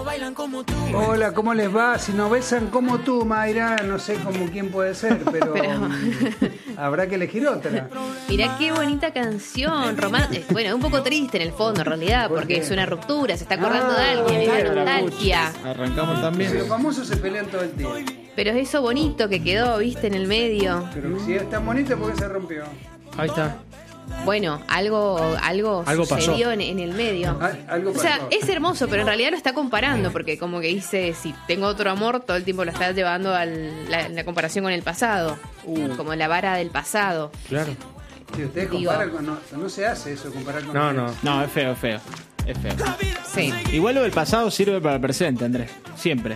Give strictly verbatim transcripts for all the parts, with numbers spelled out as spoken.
Hola, ¿cómo les va? Si no besan como tú, Mayra, no sé cómo quién puede ser, pero, pero... habrá que elegir otra. Mirá qué bonita canción, romántica. Bueno, un poco triste en el fondo, en realidad, ¿Por porque qué? es una ruptura, se está acordando Ah, de alguien, bien, es una nostalgia. Arrancamos también. Los famosos se pelean todo el tiempo. Pero es eso bonito que quedó, viste, en el medio. Pero si es tan bonito, ¿por qué se rompió? Ahí está. Bueno, algo, algo, Algo sucedió pasó. en, en el medio. Ah, algo O sea, pasó. es hermoso, pero en realidad lo está comparando, porque como que dice, si tengo otro amor, todo el tiempo lo está llevando a la, la comparación con el pasado. Uh. Como la vara del pasado. Claro. Si ustedes Digo- comparan con... No, no se hace eso, comparar con... No, no, no, es feo, es feo. Es feo. Sí. Igual lo del pasado sirve para el presente, Andrés. Siempre.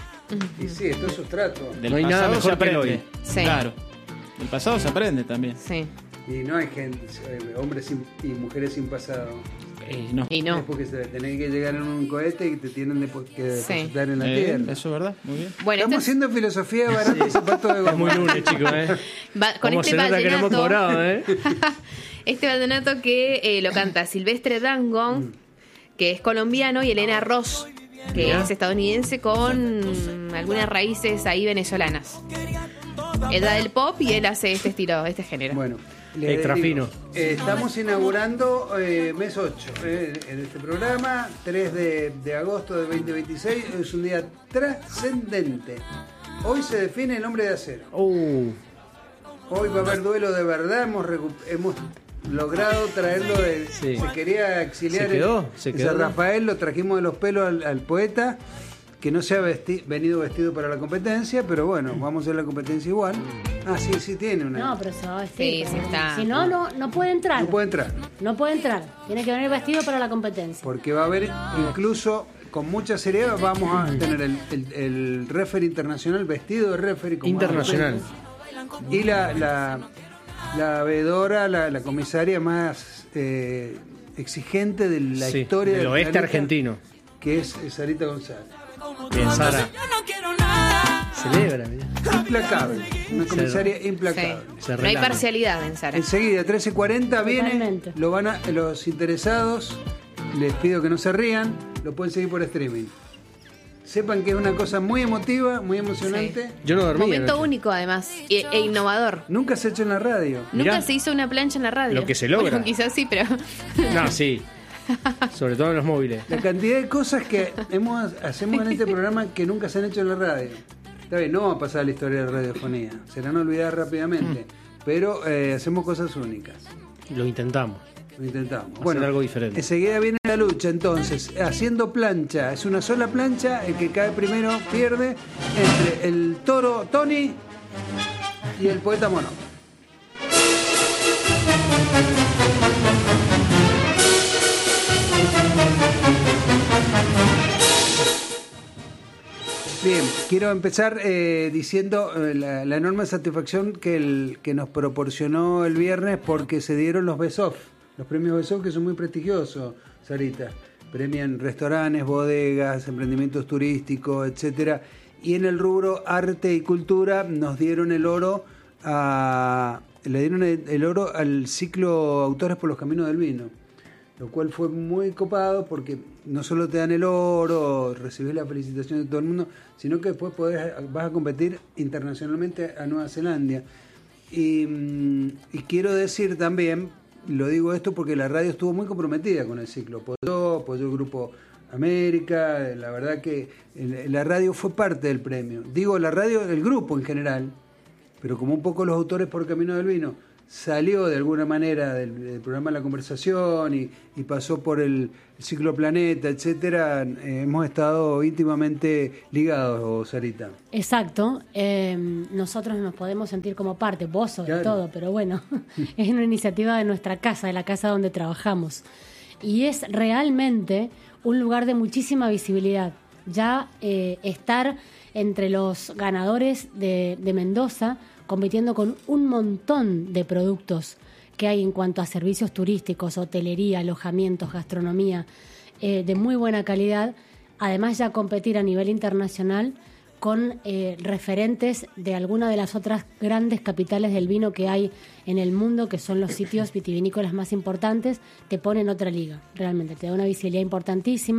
Y sí, esto es sustrato. Del No hay nada pasado mejor se que el aprende. hoy. Sí. Claro. Del pasado se aprende también. Sí. Y no hay gente, eh, hombres sin- y mujeres sin pasado. Eh, no. Y Es no. porque se- tenés que llegar en un cohete y te tienen de- que Sí. depositar en la Eh, tierra. eso es verdad. Muy bien. Bueno, Estamos este haciendo filosofía barata y zapatos de Es muy goma. lunes, chicos, ¿eh? va- con Como este se nota que no hemos vallenato, cobrado, ¿eh? este vallenato que eh, lo canta Silvestre Dangond, que es colombiano, y Elena Ross, que Mirá. es estadounidense con algunas raíces ahí venezolanas. Él da del pop y él hace este estilo, este género. Bueno, les Extra digo, fino. eh, estamos inaugurando eh, mes ocho eh, en este programa, tres de, de agosto de veinte veintiséis. Es un día trascendente. Hoy se define el hombre de acero. Uh, Hoy va a haber duelo de verdad. Hemos, recu- hemos logrado traerlo de. Sí. Se quería exiliar. Se quedó, en- se en quedó. San Rafael, lo trajimos de los pelos al, al poeta, que no se ha vesti- venido vestido para la competencia, pero bueno, vamos a hacer la competencia igual. Ah, sí, sí, tiene una. No, pero se va a vestir. Sí, sí está. Si no, no, no puede entrar. No puede entrar. No puede entrar. Tiene que venir vestido para la competencia. Porque va a haber, incluso con mucha seriedad, vamos a tener el, el, el referee internacional vestido de referee. como internacional. hace. Y la, la, la veedora, la, la comisaria más eh, exigente de la Sí, historia del oeste planeta, argentino. que es Sarita González. Bien, Sara. Celebra, mirá. Implacable. Una comisaria Sí. implacable. Se No hay relame. parcialidad en Sara. Enseguida, trece cuarenta viene, Totalmente. lo van a, los interesados, les pido que no se rían, lo pueden seguir por streaming. Sepan que es una cosa muy emotiva, muy emocionante. Yo no dormí. Momento anoche. único, además, e, e innovador. Nunca se ha hecho en la radio. Mirá. Nunca se hizo una plancha en la radio. Lo que se logra. Bueno, quizás sí, pero... No, sí. Sobre todo en los móviles. La cantidad de cosas que hemos, hacemos en este programa que nunca se han hecho en la radio. Está bien, no va a pasar a la historia de la radiofonía, serán olvidadas rápidamente, pero eh, hacemos cosas únicas. Lo intentamos. Lo intentamos. Hacer algo diferente. Enseguida viene la lucha, entonces, haciendo plancha. Es una sola plancha, el que cae primero pierde, entre el toro Tony y el poeta Mono. Bien, quiero empezar eh, diciendo eh, la, la enorme satisfacción que, el, que nos proporcionó el viernes porque se dieron los Best Of, los premios Best Of, que son muy prestigiosos, Sarita. Premian restaurantes, bodegas, emprendimientos turísticos, etcétera. Y en el rubro arte y cultura nos dieron el oro a, le dieron el, el oro al ciclo Autores por los Caminos del Vino, lo cual fue muy copado porque no solo te dan el oro, recibís la felicitación de todo el mundo, sino que después podés, vas a competir internacionalmente a Nueva Zelanda. Y, mm, y quiero decir también, lo digo esto porque la radio estuvo muy comprometida con el ciclo, apoyó, apoyó el Grupo América, la verdad que el- la radio fue parte del premio. Digo la radio, el grupo en general, pero como un poco los Autores por Camino del Vino salió de alguna manera del, del programa La Conversación y, y pasó por el, el ciclo Planeta, etcétera, eh, hemos estado íntimamente ligados, Sarita. Exacto. Eh, nosotros nos podemos sentir como parte, vos sobre Claro. todo, pero bueno, es una iniciativa de nuestra casa, de la casa donde trabajamos. Y es realmente un lugar de muchísima visibilidad. Ya eh, estar entre los ganadores de, de Mendoza, compitiendo con un montón de productos que hay en cuanto a servicios turísticos, hotelería, alojamientos, gastronomía, eh, de muy buena calidad. Además, ya competir a nivel internacional con eh, referentes de alguna de las otras grandes capitales del vino que hay en el mundo, que son los sitios vitivinícolas más importantes, te pone en otra liga, realmente. Te da una visibilidad importantísima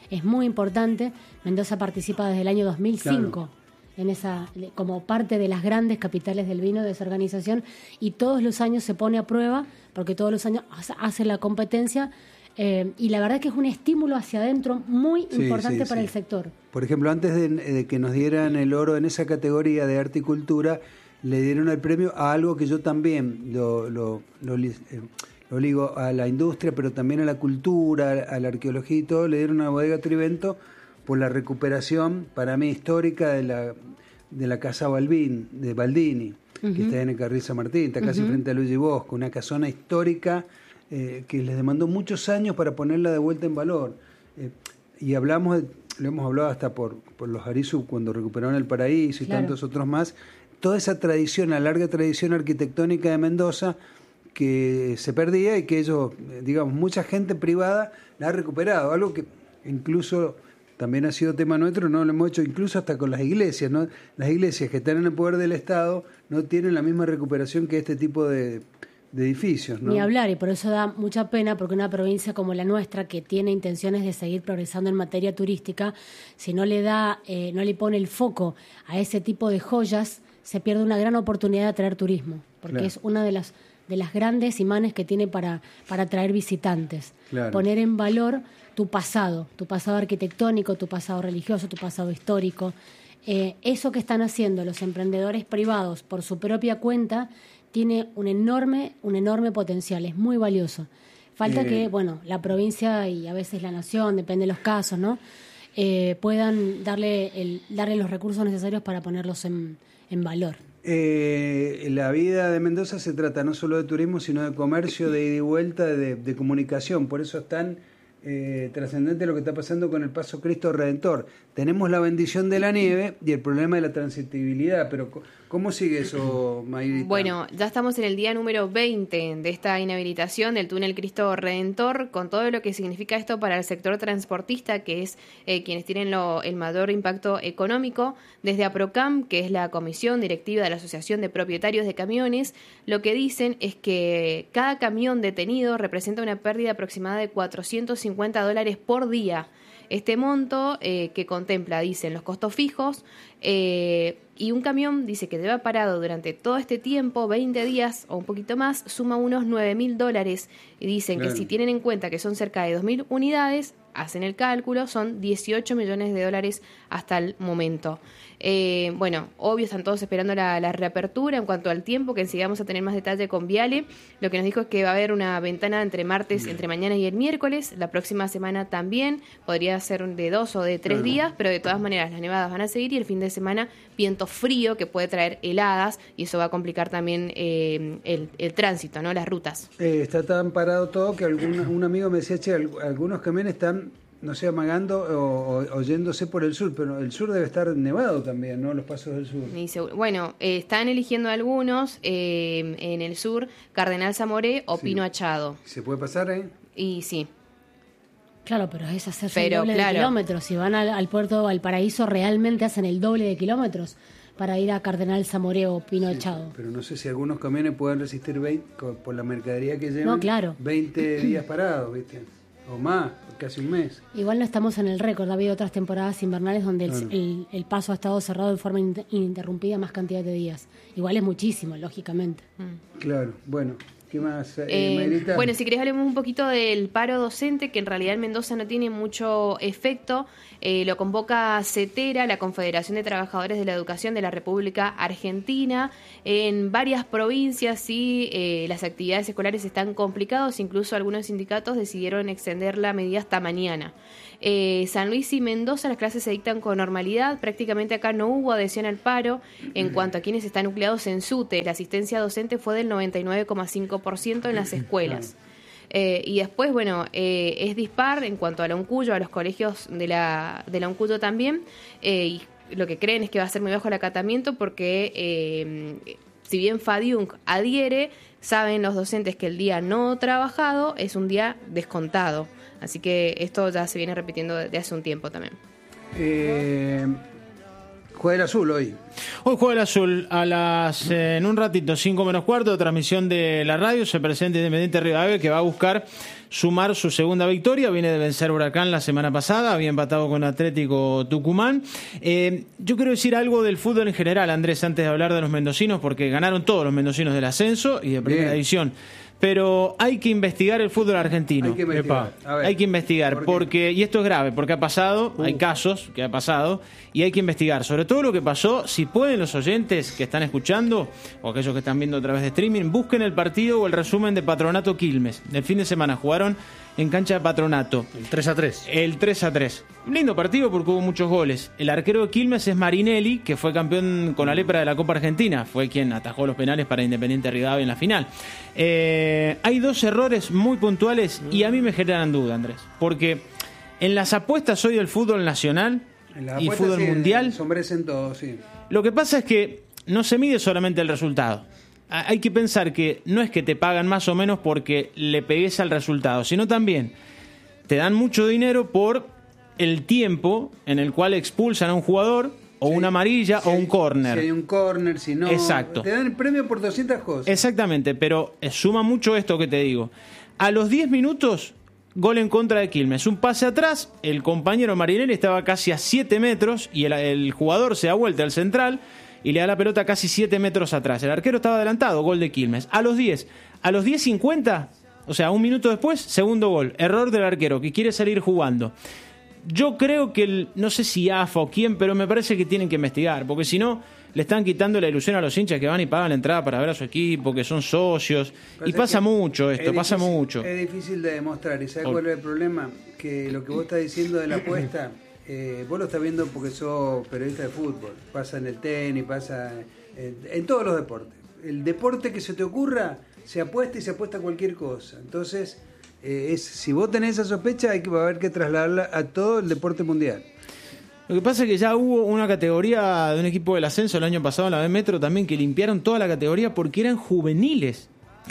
es muy importante. Mendoza participa desde el año dos mil cinco. Claro. En esa, como parte de las grandes capitales del vino de esa organización, y todos los años se pone a prueba, porque todos los años hace la competencia, eh, y la verdad que es un estímulo hacia adentro muy Sí, importante sí, para sí. el sector. Por ejemplo, antes de, de que nos dieran el oro en esa categoría de arte y cultura, le dieron el premio a algo que yo también lo, lo, lo, li- eh, lo ligo a la industria, pero también a la cultura, a la arqueología y todo. Le dieron a Bodega Trivento por la recuperación, para mí, histórica de la, de la casa Balbín, de Baldini, uh-huh. que está en el Carril San Martín, está casi uh-huh. frente a Luigi Bosco, una casona histórica eh, que les demandó muchos años para ponerla de vuelta en valor. Eh, y hablamos, de, lo hemos hablado hasta por, por los Arisu cuando recuperaron el Paraíso y claro. tantos otros más, toda esa tradición, la larga tradición arquitectónica de Mendoza que se perdía y que ellos, digamos, mucha gente privada la ha recuperado, algo que incluso también ha sido tema nuestro, no lo hemos hecho incluso hasta con las iglesias, ¿no? Las iglesias que están en el poder del Estado no tienen la misma recuperación que este tipo de, de edificios, ¿no? Ni hablar, y por eso da mucha pena, porque una provincia como la nuestra, que tiene intenciones de seguir progresando en materia turística, si no le da, eh, no le pone el foco a ese tipo de joyas, se pierde una gran oportunidad de atraer turismo, porque claro. es una de las de las grandes imanes que tiene para, para atraer visitantes. Claro. Poner en valor tu pasado, tu pasado arquitectónico, tu pasado religioso, tu pasado histórico. Eh, eso que están haciendo los emprendedores privados por su propia cuenta tiene un enorme, un enorme potencial, es muy valioso. Falta eh. que, bueno, la provincia y a veces la nación, depende de los casos, ¿no? Eh, puedan darle, el, darle los recursos necesarios para ponerlos en, en valor. Eh, la vida de Mendoza se trata no solo de turismo, sino de comercio, de ida y vuelta, de, de comunicación. Por eso es tan eh, trascendente lo que está pasando con el Paso Cristo Redentor. Tenemos la bendición de la nieve y el problema de la transitibilidad, pero ¿cómo sigue eso, Mayrita? Bueno, ya estamos en el día número veinte de esta inhabilitación del túnel Cristo Redentor, con todo lo que significa esto para el sector transportista, que es eh, quienes tienen lo, el mayor impacto económico. Desde APROCAM, que es la comisión directiva de la Asociación de Propietarios de Camiones, lo que dicen es que cada camión detenido representa una pérdida aproximada de cuatrocientos cincuenta dólares por día. Este monto eh, que contempla, dicen, los costos fijos eh, y un camión, dice, que lleva parado durante todo este tiempo, veinte días o un poquito más, suma unos nueve mil dólares. Y dicen claro. que si tienen en cuenta que son cerca de dos mil unidades, hacen el cálculo, son dieciocho millones de dólares hasta el momento. Eh, bueno, obvio, están todos esperando la, la reapertura. En cuanto al tiempo, que enseguida vamos a tener más detalle con Viale, lo que nos dijo es que va a haber una ventana entre martes, Bien. entre mañana y el miércoles. La próxima semana también, podría ser de dos o de tres claro. días, pero de todas maneras las nevadas van a seguir y el fin de semana viento frío que puede traer heladas y eso va a complicar también eh, el, el tránsito, ¿no? Las rutas. Eh, está tan parado todo que algún, un amigo me decía, che, algunos camiones están, no sé, amagando o, o, o yéndose por el sur, pero el sur debe estar nevado también, ¿no? Los pasos del sur. Y seguro, bueno, eh, están eligiendo algunos eh, en el sur, Cardenal Zamoré o sí. Pino Achado. ¿Se puede pasar ahí? Y sí. Claro, pero es hacerse pero, el doble claro. de kilómetros. Si van al, al puerto de Valparaíso, realmente hacen el doble de kilómetros para ir a Cardenal Zamoré o Pino Achado. Sí, pero no sé si algunos camiones pueden resistir veinte, por la mercadería que llevan, no, claro. veinte días parados, ¿viste? O más, casi un mes. Igual no estamos en el récord. Ha habido otras temporadas invernales donde el, claro. el, el paso ha estado cerrado de forma ininterrumpida más cantidad de días. Igual es muchísimo, lógicamente. Mm. Claro, bueno. ¿Qué más, eh, eh, bueno, si querés hablemos un poquito del paro docente, que en realidad en Mendoza no tiene mucho efecto. Eh, lo convoca CETERA, la Confederación de Trabajadores de la Educación de la República Argentina. En varias provincias sí, eh, las actividades escolares están complicadas, incluso algunos sindicatos decidieron extender la medida hasta mañana. Eh, San Luis y Mendoza las clases se dictan con normalidad, prácticamente acá no hubo adhesión al paro. En cuanto a quienes están nucleados en SUTE, la asistencia docente fue del noventa y nueve coma cinco por ciento en las escuelas. Eh, y después, bueno, eh, es dispar en cuanto a la UNCUYO, a los colegios de la, de la UNCUYO también, eh, y lo que creen es que va a ser muy bajo el acatamiento porque eh, si bien FADIUNC adhiere, saben los docentes que el día no trabajado es un día descontado. Así que esto ya se viene repitiendo desde hace un tiempo también. Eh, juega el azul hoy. Hoy juega el azul a las eh, en un ratito, cinco menos cuarto, transmisión de la radio. Se presenta Independiente Rivadavia, que va a buscar sumar su segunda victoria. Viene de vencer Huracán la semana pasada, había empatado con Atlético Tucumán. Eh, yo quiero decir algo del fútbol en general, Andrés, antes de hablar de los mendocinos, porque ganaron todos los mendocinos del ascenso y de primera Bien. división. Pero hay que investigar el fútbol argentino. Hay que investigar. A ver, hay que investigar, ¿por qué? porque, y esto es grave, porque ha pasado, uh. hay casos que ha pasado, y hay que investigar. Sobre todo lo que pasó, si pueden los oyentes que están escuchando, o aquellos que están viendo a través de streaming, busquen el partido o el resumen de Patronato Quilmes. El fin de semana jugaron en cancha de Patronato. El tres a tres. El tres a tres. Un lindo partido porque hubo muchos goles. El arquero de Quilmes es Marinelli, que fue campeón con la lepra de la Copa Argentina. Fue quien atajó los penales para Independiente Rivadavia en la final. Eh, hay dos errores muy puntuales y a mí me generan duda, Andrés. Porque en las apuestas hoy del fútbol nacional y fútbol sí, mundial, ensombrecen todo, sí. lo que pasa es que no se mide solamente el resultado. Hay que pensar que no es que te pagan más o menos porque le pegues al resultado, sino también te dan mucho dinero por el tiempo en el cual expulsan a un jugador o sí, una amarilla si o hay, un córner. Si hay un córner, si no... Exacto. Te dan el premio por doscientas cosas. Exactamente, pero suma mucho esto que te digo. A los diez minutos, gol en contra de Quilmes. Un pase atrás, el compañero Marinelli estaba casi a siete metros y el, el jugador se da vuelta al central y le da la pelota casi siete metros atrás. El arquero estaba adelantado, gol de Quilmes. A los diez, a los diez cincuenta, o sea, un minuto después, segundo gol. Error del arquero, que quiere salir jugando. Yo creo que, el, no sé si A F A o quién, pero me parece que tienen que investigar, porque si no, le están quitando la ilusión a los hinchas que van y pagan la entrada para ver a su equipo, que son socios. Pasa y pasa mucho esto, pasa difícil, mucho. Es difícil de demostrar. ¿Y sabes Por... cuál es el problema? Que lo que vos estás diciendo de la apuesta... Eh, vos lo estás viendo porque sos periodista de fútbol, pasa en el tenis, pasa en, en todos los deportes. El deporte que se te ocurra, se apuesta y se apuesta a cualquier cosa. Entonces, eh, es, si vos tenés esa sospecha, hay que va a haber que trasladarla a todo el deporte mundial. Lo que pasa es que ya hubo una categoría de un equipo del ascenso el año pasado en la B Metro también que limpiaron toda la categoría porque eran juveniles.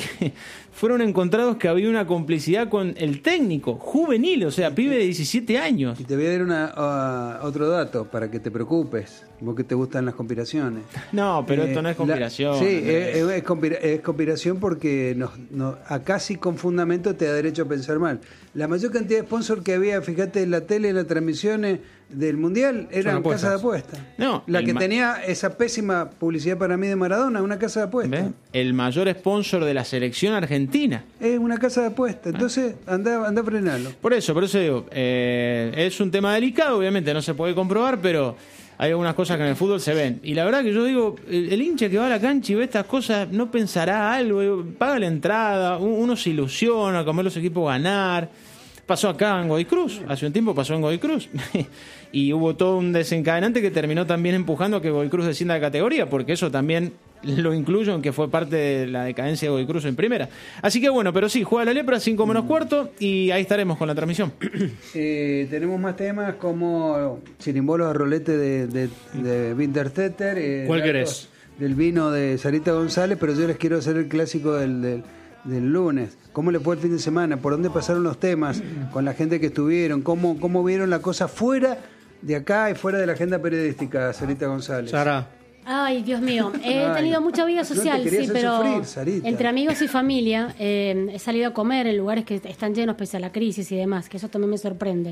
Fueron encontrados que había una complicidad con el técnico, juvenil, o sea, pibe de diecisiete años. Y te voy a dar una, uh, otro dato para que te preocupes, vos que te gustan las conspiraciones. No, pero eh, esto no es conspiración. La, sí, es, es, conspira, es conspiración porque nos, nos, acá sí con fundamento te da derecho a pensar mal. La mayor cantidad de sponsors que había, fíjate, en la tele, en las transmisiones del Mundial, eran casas de apuestas. No, la que ma- tenía esa pésima publicidad para mí de Maradona, una casa de apuestas. ¿Ves? El mayor sponsor de la selección argentina. Es una casa de apuestas, entonces anda, anda a frenarlo. Por eso, por eso digo, eh, es un tema delicado, obviamente no se puede comprobar, pero hay algunas cosas que en el fútbol se ven. Y la verdad que yo digo, el, el hincha que va a la cancha y ve estas cosas, no pensará algo, paga la entrada, uno se ilusiona con ver los equipos ganar. Pasó acá en Godoy Cruz, hace un tiempo pasó en Godoy Cruz. Y hubo todo un desencadenante que terminó también empujando a que Godoy Cruz descienda de categoría, porque eso también lo incluyo en que fue parte de la decadencia de Godoy Cruz en primera. Así que bueno, pero sí, juega la lepra, cinco menos cuarto, y ahí estaremos con la transmisión. Eh, tenemos más temas como chirimbolos a rolete de, de, de Winterstetter. Eh, ¿Cuál querés? Del vino de Sarita González, pero yo les quiero hacer el clásico del... del del lunes. ¿Cómo le fue el fin de semana? ¿Por dónde pasaron los temas con la gente que estuvieron? ¿Cómo, cómo vieron la cosa fuera de acá y fuera de la agenda periodística, Sarita González? Sara. Ay, Dios mío. He Ay, tenido mucha vida social, no te sí, pero sufrir, Sarita. Entre amigos y familia eh, he salido a comer en lugares que están llenos pese a la crisis y demás, que eso también me sorprende.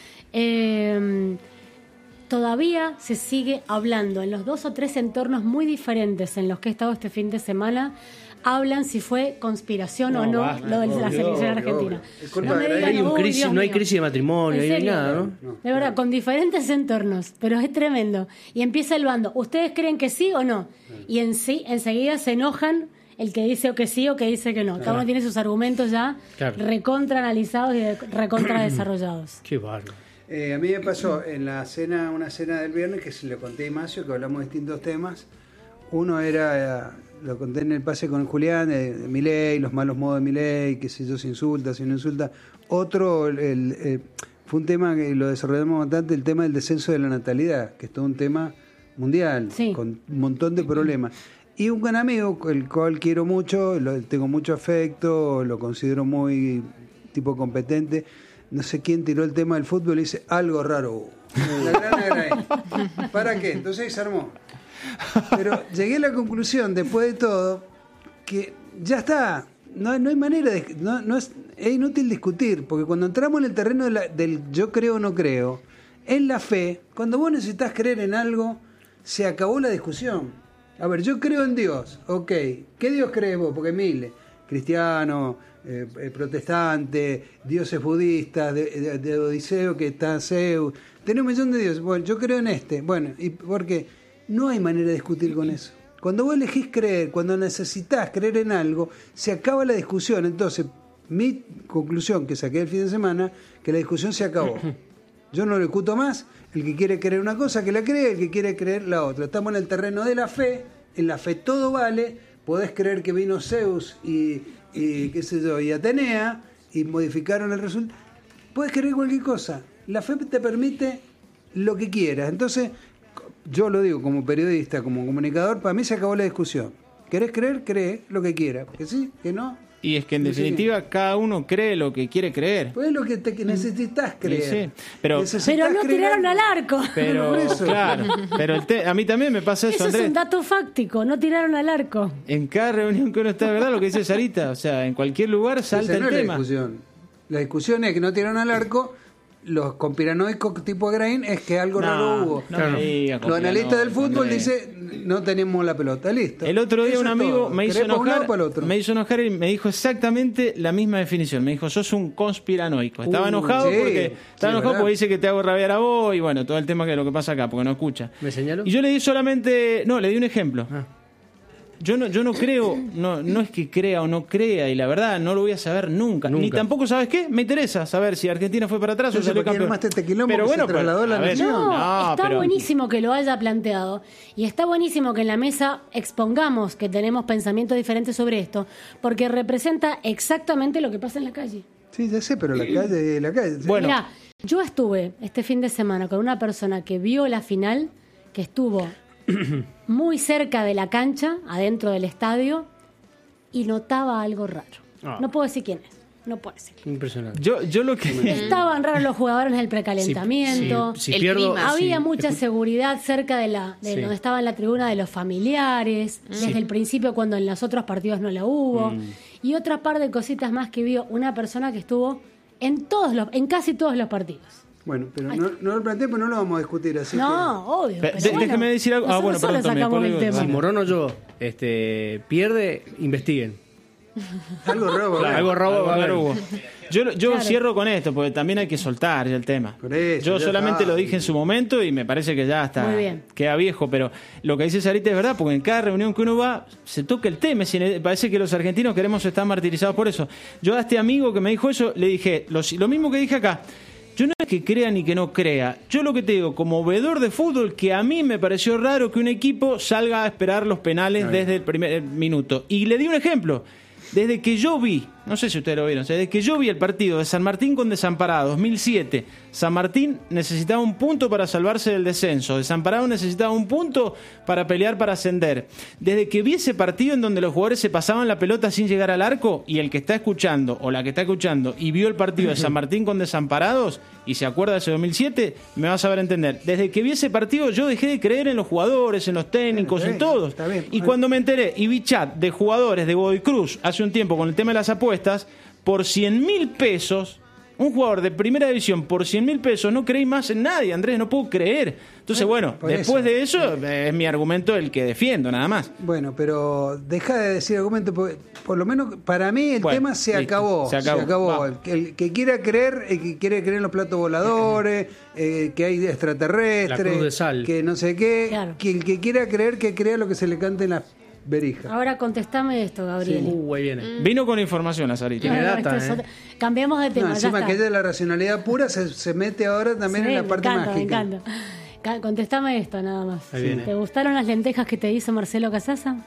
Eh, todavía se sigue hablando en los dos o tres entornos muy diferentes en los que he estado este fin de semana. Hablan si fue conspiración no, o no basta, lo de la selección argentina. No, me digan, hay un oh, crisis, Dios no hay mío. crisis de matrimonio, no hay nada, ¿no? No, De verdad, con diferentes entornos, pero es tremendo. Y empieza el bando. ¿Ustedes creen que sí o no? Y en sí, enseguida se enojan el que dice o que sí o que dice que no. Cada uno tiene sus argumentos ya Claro. recontra analizados y de- recontra desarrollados. Qué bárbaro. Eh, a mí me pasó en la cena, una cena del viernes, que se lo conté a Imacio, que hablamos de distintos temas. Uno era, eh, lo conté en el pase con Julián, de, de Milei, los malos modos de Milei, que si yo se insulta, si no insulta. Otro, el, el, eh, fue un tema que lo desarrollamos bastante, el tema del descenso de la natalidad, que es todo un tema mundial, Sí. con un montón de problemas. Y un gran amigo, el cual quiero mucho, lo, tengo mucho afecto, lo considero muy tipo competente. No sé quién tiró el tema del fútbol y dice algo raro. La gran agradecer. ¿Para qué? Entonces ahí se armó. Pero llegué a la conclusión, después de todo, que ya está. No, no hay manera de... No, no es, es inútil discutir, porque cuando entramos en el terreno de la, del yo creo o no creo, en la fe, cuando vos necesitas creer en algo, se acabó la discusión. A ver, yo creo en Dios, ok. ¿Qué Dios crees vos? Porque miles, cristiano, eh, eh, protestante, dioses budistas, de, de, de Odiseo que está Zeus, tenés un millón de dioses. Bueno, yo creo en este. Bueno, y porque no hay manera de discutir con eso. Cuando vos elegís creer, cuando necesitas creer en algo, se acaba la discusión. Entonces, mi conclusión que saqué el fin de semana, que la discusión se acabó. Yo no lo discuto más. El que quiere creer una cosa, que la cree, el que quiere creer la otra. Estamos en el terreno de la fe. En la fe todo vale. Podés creer que vino Zeus y, y qué sé yo, y Atenea, y modificaron el resultado. Podés creer cualquier cosa. La fe te permite lo que quieras. Entonces, yo lo digo como periodista, como comunicador, para mí se acabó la discusión. ¿Querés creer? Cree lo que quieras. Que sí, que no. Y es que en definitiva cada uno cree lo que quiere creer. Pues es lo que, te, que necesitas creer. Sí, sí. Pero, necesitas pero no creer tiraron algo. al arco. Pero, Por eso. claro, pero el te- a mí también me pasa eso, Eso Andrés. es un dato fáctico, no tiraron al arco. En cada reunión que uno está, ¿verdad? Lo que dice Sarita, o sea, en cualquier lugar salta Esa no el es tema. La discusión. La discusión es que no tiraron al arco. Los conspiranoicos tipo Grain es que algo No, raro hubo. no me diga Los analistas del conspiranoico, fútbol Andrés. dicen no tenemos la pelota, listo. El otro día Eso un es amigo todo. me hizo ¿Querés para un lado enojar, o para el otro? me hizo enojar y me dijo exactamente la misma definición. Me dijo, sos un conspiranoico. Estaba Uh, enojado sí, porque sí, estaba enojado ¿verdad? porque dice que te hago rabiar a vos y bueno, todo el tema que lo que pasa acá, porque no escucha. ¿Me señaló? Y yo le di solamente, no, le di un ejemplo. Ah. Yo no, yo no creo, no, no es que crea o no crea, y la verdad no lo voy a saber nunca. Nunca. Ni tampoco, ¿sabes qué? Me interesa saber si Argentina fue para atrás Entonces, o salió ¿por qué campeón. armaste este quilombo Pero que se bueno, trasladó a la ver, nación? No, no, está pero- buenísimo que lo haya planteado y está buenísimo que en la mesa expongamos que tenemos pensamientos diferentes sobre esto, porque representa exactamente lo que pasa en la calle. Sí, ya sé, pero la calle, la calle. Bueno. Mirá, yo estuve este fin de semana con una persona que vio la final, que estuvo muy cerca de la cancha, adentro del estadio, y notaba algo raro. Ah. No puedo decir quién es, no puedo decir. Impresionante. Yo, yo lo que... Estaban raros los jugadores en el precalentamiento. Si, si El pierdo, clima. Había sí, mucha escu- seguridad cerca de la de Sí. donde estaba en la tribuna de los familiares, desde el principio cuando en los otros partidos no la hubo, Mm. y otra par de cositas más que vio una persona que estuvo en todos los, en casi todos los partidos. Bueno, pero no, no lo planteé, pero no lo vamos a discutir así. No, obvio. Pe- pero de- bueno, déjeme decir algo. Ah, nosotros bueno, perdón, solo Tommy, sacamos después el lo digo. tema. Si Morón o yo este, pierde, investiguen. Que algo robo. Claro, Algo robo va a haber. hubo. Yo, yo Claro. cierro con esto, porque también hay que soltar ya el tema. Por eso, yo ya solamente está. lo dije en su momento y me parece que ya está. Muy bien. Queda viejo, pero lo que dice Sarita es verdad, porque en cada reunión que uno va se toca el tema. Si ne- Parece que los argentinos queremos estar martirizados por eso. Yo a este amigo que me dijo eso le dije lo, lo mismo que dije acá. Yo no es que crea ni que no crea. Yo lo que te digo, como veedor de fútbol, que a mí me pareció raro que un equipo salga a esperar los penales desde el primer minuto. Y le di un ejemplo. Desde que yo vi, no sé si ustedes lo vieron, o sea, desde que yo vi el partido de San Martín con Desamparados, dos mil siete, San Martín necesitaba un punto para salvarse del descenso, Desamparados necesitaba un punto para pelear para ascender. Desde que vi ese partido en donde los jugadores se pasaban la pelota sin llegar al arco, y el que está escuchando, o la que está escuchando, y vio el partido de San Martín con Desamparados, y se acuerda de ese dos mil siete, me va a saber entender. Desde que vi ese partido yo dejé de creer en los jugadores, en los técnicos, Está en bien, todos. está bien. Y cuando me enteré y vi chat de jugadores de Godoy Cruz hace un tiempo con el tema de las apuestas, por cien mil pesos, un jugador de primera división por cien mil pesos, no creí más en nadie, Andrés, no puedo creer. Entonces, bueno, por después eso. de eso es mi argumento el que defiendo, nada más. Bueno, pero deja de decir argumento, porque por lo menos para mí el Bueno, tema se listo, acabó. se acabó. Va. El, que- el que quiera creer, el que quiere creer en los platos voladores, eh, que hay extraterrestres, La cruz de sal. que no sé qué, Claro. que el que quiera creer que crea lo que se le cante en la verija. Ahora contestame esto, Gabriel. Uh, ahí viene. Vino con información la Sarita. Tiene Bueno, data, esto es ¿eh? otra- Cambiamos de tema. No, ya encima está. que ella de la racionalidad pura se, se mete ahora también Sí, en la me parte encanta, mágica. Me encanta. Ca- Contestame esto nada más. Ahí viene. ¿Te gustaron las lentejas que te hizo Marcelo Casasa?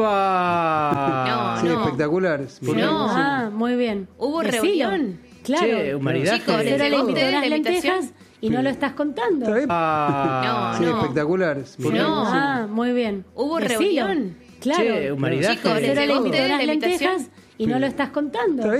¡Epa! No, Sí, no. espectaculares. No. Ah, muy bien. ¿Hubo Decilo. reunión? Claro. Che, un maridaje. Chicos, ¿les Marcelo le llegó a invitó ustedes unas la invitación? lentejas y no lo estás contando. ¿Está bien? Ah, Sí, No. espectaculares. No. Ah, muy bien. ¿Hubo Decilo. reunión? Claro. Che, un maridaje. Chicos, ¿les Marcelo le llegó a invitó ustedes unas la invitación? lentejas y no lo estás contando. Está bien.